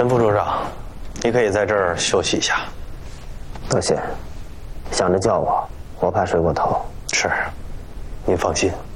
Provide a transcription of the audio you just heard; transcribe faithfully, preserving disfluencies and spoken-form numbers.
陈副处长，你可以在这儿休息一下。 多谢，想着叫我，我怕睡过头。 是，您放心。